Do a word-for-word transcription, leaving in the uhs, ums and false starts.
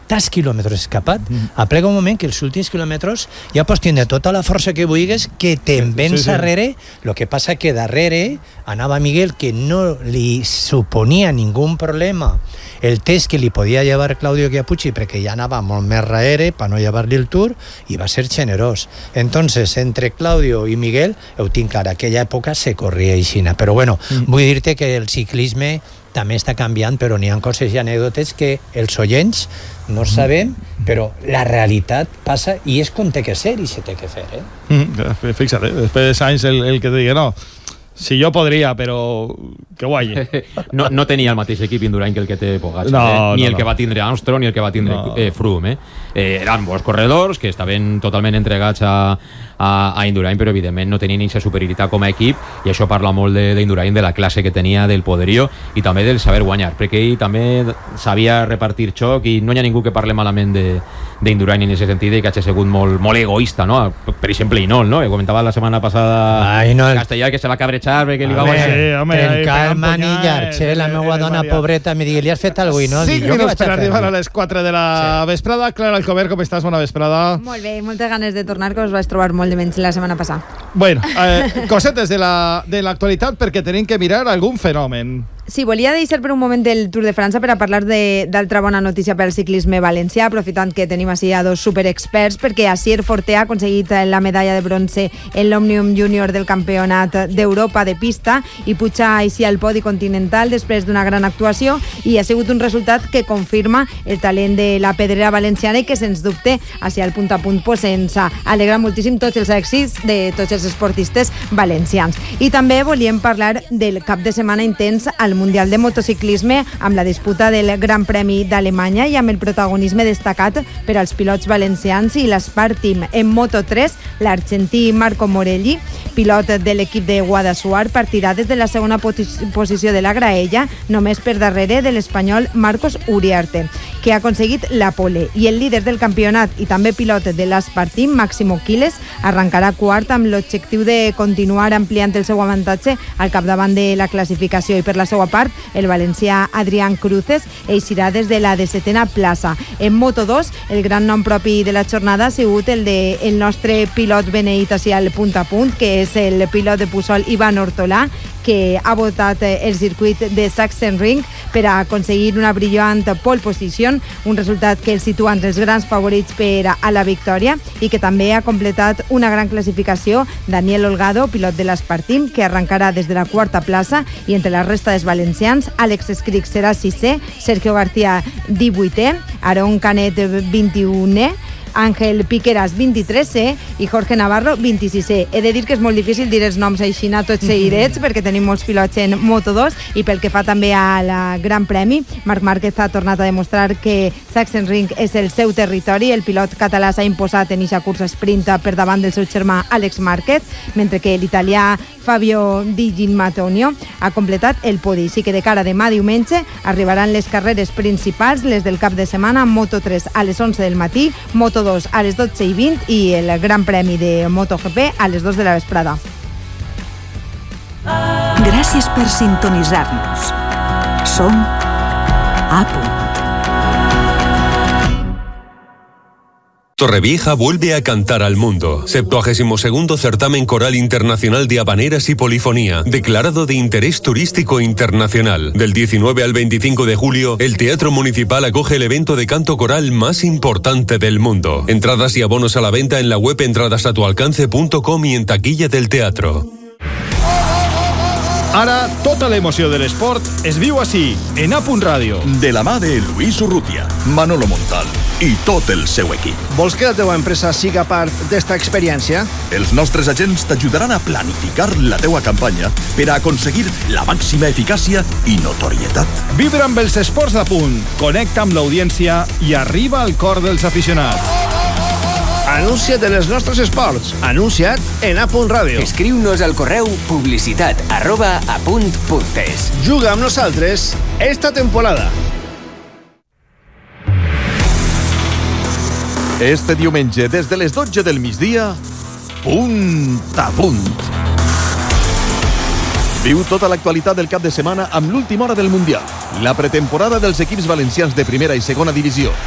tants quilòmetres escapat, mm. aplega un moment que els últims quilòmetres ja pots tindre tota la força que vulguis, que te'n vens sí, sí. darrere, el que passa que darrere anava Miguel, que no li suponia ningú problema el test que li podia llevar Claudio Chiappucci, perquè ja anava molt més darrere per no llevar-li el Tour, i va ser generós. Entonces, entre Claudio i Miguel, ho tinc clar, aquella època se corria aixina, però bueno, mm. vull dir-te que el ciclisme també està canviant, però n'hi ha coses i anècdotes que els oients no sabem, però la realitat passa i és com té que ser i se té que fer, eh? Mm, fixa't, eh? Després de Sainz el, el que te digui, no, si jo podria, però que guai. No, no tenia el mateix equip Indurain que el que té Pogačar, no, eh? ni no, el no. que va tindre Armstrong ni el que va tindre no. eh, Froome. Eh? Eh, eren bons corredors que estaven totalment entregats a, a, a Indurain, però evidentment no tenien aquesta superioritat com a equip, i això parla molt d'Indurain, de, de la classe que tenia, del poderío i també del saber guanyar, perquè ell també sabia repartir xoc, i no hi ha ningú que parle malament d'Indurain en aquest sentit, i que ha sigut molt, molt egoista, no? Per exemple, Inol, no? Que comentava la setmana passada Ai, no, el... Castellà, que se va cabrejar perquè li va guanyar. Sí, home, trencar el manillar, che, la meva dona pobreta me digui, li has fet alguna cosa? Cinc minuts per arribar a les quatre de la sí. vesprada. Clara Alcover, com estàs? Bona vesprada. Molt bé, moltes ganes de tornar, que us vaig trobar molt de menys la setmana passada. Bueno, eh, cosetes de la, de l'actualitat, perquè tenim que mirar algun fenomen. Sí, volia deixar per un moment el Tour de França per a parlar d'altra bona notícia per al ciclisme valencià, aprofitant que tenim així a dos superexperts, perquè Asier Forté ha aconseguit la medalla de bronze en l'Òmnium Júnior del Campionat d'Europa de pista i puja així al podi continental després d'una gran actuació, i ha sigut un resultat que confirma el talent de la pedrera valenciana i que, sens dubte, així al punt a punt pues, ens alegra moltíssim tots els èxits de tots els esportistes valencians. I també volíem parlar del cap de setmana intens al Mundial de Motociclisme, amb la disputa del Gran Premi d'Alemanya i amb el protagonisme destacat per als pilots valencians i l'Espart Team. En Moto tres, l'argentí Marco Morelli, pilot de l'equip de Guadassuar, partirà des de la segona posició de la graella, només per darrere de l'espanyol Marcos Uriarte, que ha aconseguit la pole, i el líder del campionat i també pilot de l'Espart Team, Máximo Quiles, arrencarà quart amb l'objectiu de continuar ampliant el seu avantatge al capdavant de la classificació, i per la seva part, el valencià Adrián Cruces eixirà des de la desetena plaça. En Moto dos, el gran nom propi de la jornada ha sigut el de el nostre pilot beneït així al punt a punt, que és el pilot de Pusol Ivan Ortolà, que ha votat el circuit de Sachsenring per a aconseguir una brillant pole position, un resultat que el situa entre els grans favorits per a la victòria, i que també ha completat una gran classificació Daniel Holgado, pilot de l'Espart Team, que arrencarà des de la quarta plaça, i entre la resta dels valencians, Àlex Escric serà sisè, Sergio García divuitè, Aarón Canet vint-i-unè, Ángel Piqueras vint-i-tresè i Jorge Navarro vint-i-sisè. He de dir que és molt difícil dir els noms així tots seguidets, perquè tenim molts pilots en Moto dos, i pel que fa també a la Gran Premi, Marc Márquez ha tornat a demostrar que Sachsenring és el seu territori. El pilot català s'ha imposat en eixa cursa sprint per davant del seu germà Àlex Márquez, mentre que l'italià Fabio Di Gimmatonio ha completat el podi. Així que de cara a demà diumenge arribaran les carreres principals, les del cap de setmana, Moto tres a les onze del matí, Moto dos a les dotze i vint i el Gran Premi de MotoGP a les dos de la vesprada. Gràcies per sintonitzar-nos. Som a punt. Torrevieja vuelve a cantar al mundo. septuagésimo segundo Certamen Coral Internacional de Habaneras y Polifonía, declarado de interés turístico internacional. Del diecinueve al veinticinco de julio, el Teatro Municipal acoge el evento de canto coral más importante del mundo. Entradas y abonos a la venta en la web entradasatualcance punto com y en taquilla del teatro. Ara, tota l'emoció de l'esport es viu així, en A Punt Ràdio. De la mà de Luis Urrutia, Manolo Montal i tot el seu equip. Vols que la teva empresa siga part d'esta experiència? Els nostres agents t'ajudaran a planificar la teua campanya per a aconseguir la màxima eficàcia i notorietat. Vibra amb els esports d'A Punt, connecta amb l'audiència i arriba al cor dels aficionats. Anuncia't en els nostres esports. Anuncia't en A Punt Ràdio. Escriu-nos al correu publicitat arroba apunt punt es. Juga amb nosaltres esta temporada. Este diumenge, des de les dotze del migdia, Punt a Punt. Viu tota l'actualitat del cap de setmana amb l'última hora del Mundial, la pretemporada dels equips valencians de primera i segona divisió,